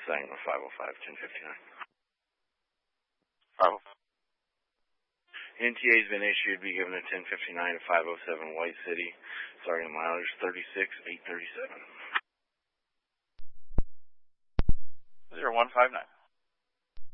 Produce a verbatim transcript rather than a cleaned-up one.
Saginaw five oh five, ten fifty-nine. five oh five. N T A has been issued, be given at ten fifty-nine to five oh seven White City. Starting mileage thirty-six eight thirty-seven. zero one five nine.